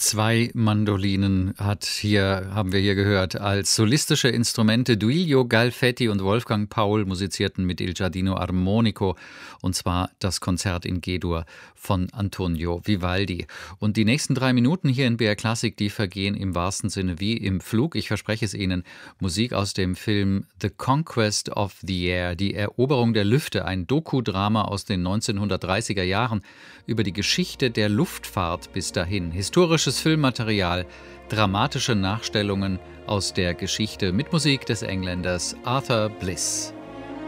2 Mandolinen haben wir hier gehört. Als solistische Instrumente Duilio Galfetti und Wolfgang Paul musizierten mit Il Giardino Armonico, und zwar das Konzert in G-Dur von Antonio Vivaldi. Und die nächsten 3 Minuten hier in BR Klassik, die vergehen im wahrsten Sinne wie im Flug. Ich verspreche es Ihnen, Musik aus dem Film The Conquest of the Air, die Eroberung der Lüfte, ein Doku-Drama aus den 1930er Jahren über die Geschichte der Luftfahrt bis dahin. Historisches Filmmaterial, dramatische Nachstellungen aus der Geschichte mit Musik des Engländers Arthur Bliss.